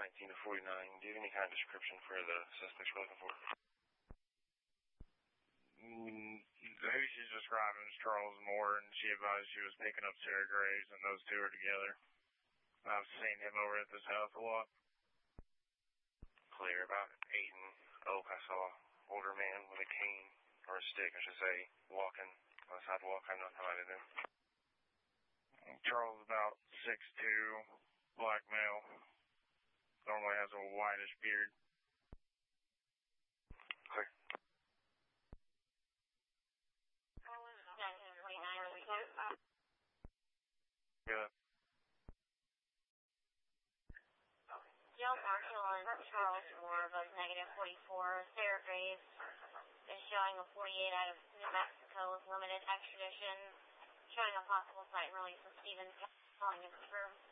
19 to 49. Do you have any kind of description for the suspects we're looking for? Who she's describing is Charles Moore, and she advised she was picking up Sarah Graves, and those two are together. I've seen him over at this house a lot. Clear. About 8 and Oak, I saw an older man with a cane, or a stick, I should say, walking on the sidewalk. I'm not highlighted there. Charles is about 6'2", black male. Normally has a whitish beard. Clear. Yeah. Joe Marshall and Charles Moore, both -44. Sarah Graves is showing a 48 out of New Mexico with limited extradition, showing a possible site release of Stephen calling his confirmed.